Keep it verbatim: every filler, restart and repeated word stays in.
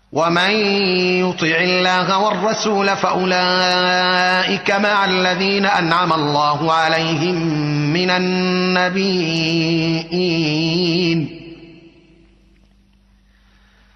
ومن يطع الله والرسول فأولئك مع الذين أنعم الله عليهم من النبيين